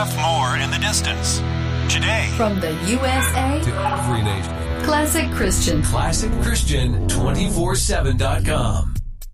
enough more in the distance. Today, from the USA to every nation. Classic Christian. ClassicChristian247.com.